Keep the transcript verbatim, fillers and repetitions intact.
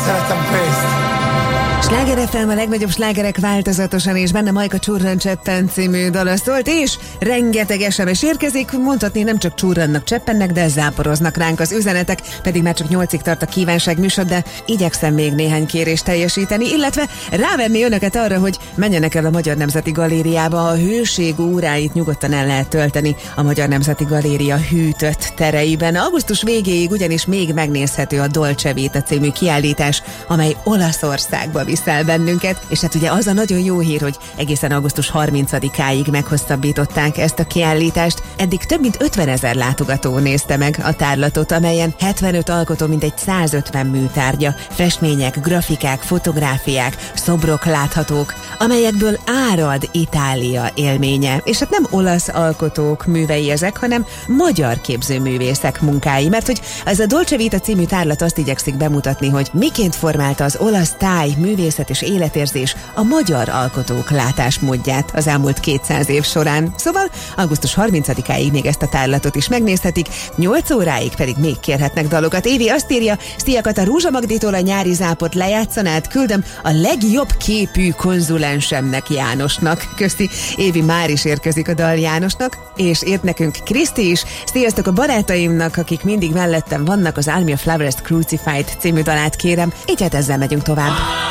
szeretem Pézt. Sláger ef em, a legnagyobb slágerek változatosan, és benne Majka Csurran Cseppen című dala szólt, és rengeteg es em es érkezik, mondhatni nem csak csurrannak, cseppennek, de záporoznak ránk az üzenetek, pedig már csak nyolcig tart a kívánság műsor, de igyekszem még néhány kérést teljesíteni, illetve rávenni önöket arra, hogy menjenek el a Magyar Nemzeti Galériába, a hőség óráit nyugodtan el lehet tölteni a Magyar Nemzeti Galéria hűtött tereiben. Augusztus végéig ugyanis még megnézhető a Dolce Vita című kiállítás, amely Olaszországba visz el bennünket, és hát ugye az a nagyon jó hír, hogy egészen augusztus harmincadikáig meghosszabbították ezt a kiállítást. Eddig több mint ötvenezer látogató nézte meg a tárlatot, amelyen hetvenöt alkotó mintegy százötven műtárgya, festmények, grafikák, fotográfiák, szobrok láthatók, amelyekből árad Itália élménye. És hát nem olasz alkotók művei ezek, hanem magyar képzőművészek munkái, mert hogy ez a Dolce Vita című tárlat azt igyekszik bemutatni, hogy miként formálta az olasz táj, művészet és életérzés a magyar alkotók látásmódját az elmúlt kétszáz év során. Szóval augusztus harmincadikáig még ezt a tárlatot is megnézhetik, nyolc óráig pedig még kérhetnek dalokat. Évi azt írja, sztiakat, a Rózsa Magditól a Nyári zápot lejátszanád, küldöm a legjobb képű konzulensemnek, Jánosnak. Köszi, Évi, már is érkezik a dal Jánosnak, és írt nekünk Kriszti is. Sziasztok, a barátaimnak, akik mindig mellettem vannak, az Army of Lovers Crucified című dalát kérem, így hát ezzel megyünk tovább.